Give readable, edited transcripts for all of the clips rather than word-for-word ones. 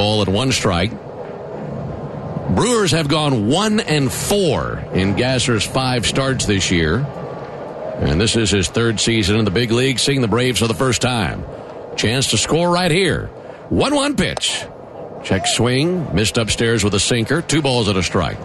ball and 1 strike. Brewers have gone 1-4 in Gasser's 5 starts this year. And this is his 3rd season in the big league, seeing the Braves for the first time. Chance to score right here. 1-1 pitch. Check swing. Missed upstairs with a sinker. 2 balls and a strike.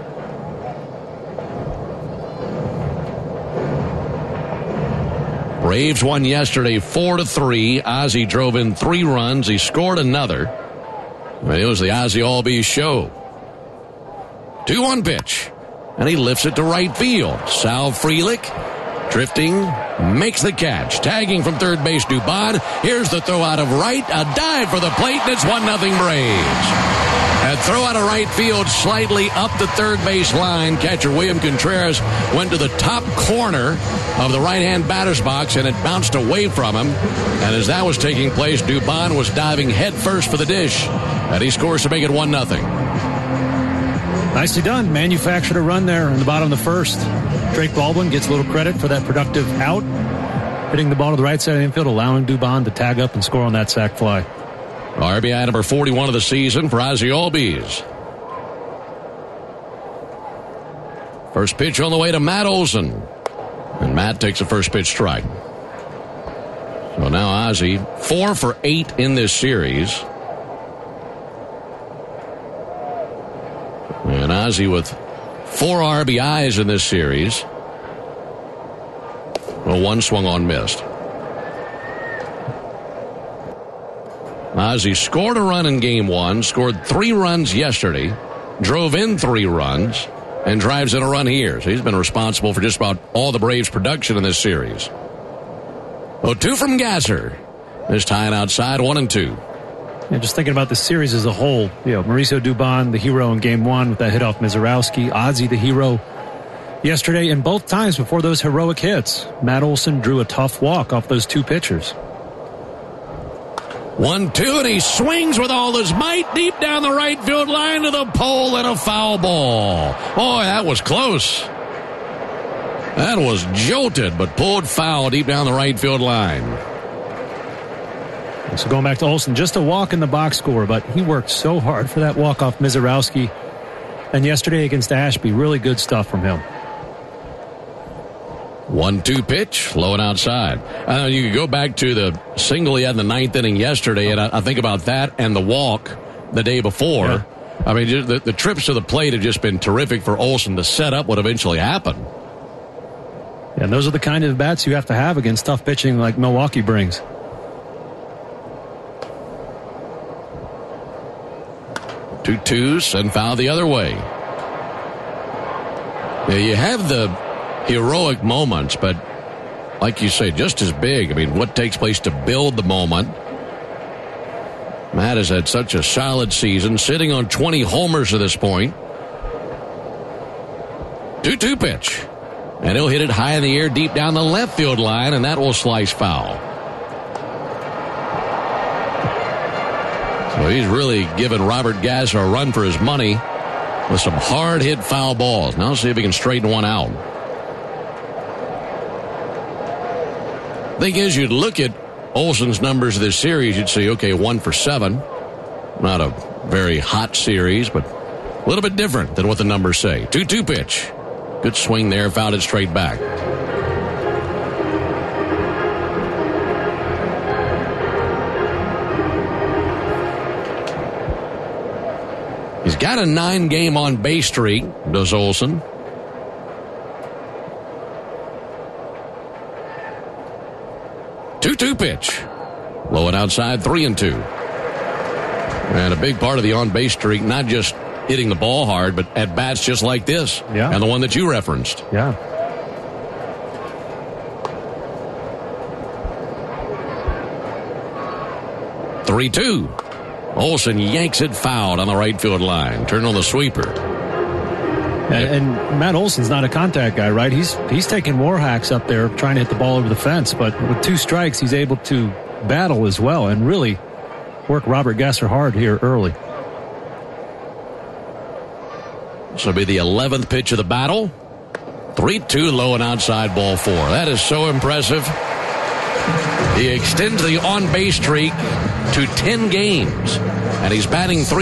Braves won yesterday 4-3. Ozzie drove in 3 runs. He scored another. It was the Ozzie Albies show. 2-1 pitch. And he lifts it to right field. Sal Frelick drifting, makes the catch. Tagging from third base, Dubon. Here's the throw out of right. A dive for the plate, and it's 1-0 Braves. A throw out of right field slightly up the third base line. Catcher William Contreras went to the top corner of the right-hand batter's box, and it bounced away from him. And as that was taking place, Dubon was diving head first for the dish. And he scores to make it 1-0. Nicely done. Manufactured a run there in the bottom of the first. Drake Baldwin gets a little credit for that productive out. Hitting the ball to the right side of the infield, allowing Dubon to tag up and score on that sac fly. RBI number 41 of the season for Ozzie Albies. First pitch on the way to Matt Olson. And Matt takes a first pitch strike. So now Ozzie 4 for 8 in this series. And Ozzie with 4 RBIs in this series. Well, 1 swung on missed. Ozzie scored a run in game 1, scored 3 runs yesterday, drove in 3 runs, and drives in a run here. So he's been responsible for just about all the Braves' production in this series. 0-2 from Gasser. This tying outside, 1-2. Yeah, just thinking about the series as a whole, Mauricio Dubon, the hero in game 1 with that hit off Mizorowski. Ozzie, the hero yesterday, and both times before those heroic hits, Matt Olson drew a tough walk off those 2 pitchers. 1-2, and he swings with all his might deep down the right field line to the pole, and a foul ball. Boy, that was close. That was jolted, but pulled foul deep down the right field line. So going back to Olson, just a walk in the box score, but he worked so hard for that walk off Mizorowski. And yesterday against Ashby, really good stuff from him. 1-2 pitch, low and outside. You could go back to the single he had in the 9th inning yesterday, and I think about that and the walk the day before. Yeah. I mean, the trips to the plate have just been terrific for Olson to set up what eventually happened. And those are the kind of bats you have to have against tough pitching like Milwaukee brings. 2-2s and foul the other way. Yeah, you have the heroic moments, but like you say, just as big. I mean, what takes place to build the moment? Matt has had such a solid season, sitting on 20 homers to this point. 2-2 pitch. And he'll hit it high in the air deep down the left field line, and that will slice foul. So he's really given Robert Gasser a run for his money with some hard-hit foul balls. Now see if he can straighten one out. Thing is, you'd look at Olson's numbers this series, you'd say, okay, 1 for 7. Not a very hot series, but a little bit different than what the numbers say. 2-2 pitch. Good swing there, fouled it straight back. He's got a 9-game on-base streak, does Olson. Two pitch. Low and outside, 3-2. And a big part of the on-base streak, not just hitting the ball hard, but at bats just like this. Yeah. And the one that you referenced. Yeah. Three-two. Olson yanks it fouled on the right field line. Turn on the sweeper. And Matt Olson's not a contact guy, right? He's taking more hacks up there trying to hit the ball over the fence, but with 2 strikes, he's able to battle as well and really work Robert Gasser hard here early. This will be the 11th pitch of the battle. 3-2, low and outside, ball 4. That is so impressive. He extends the on-base streak to 10 games, and he's batting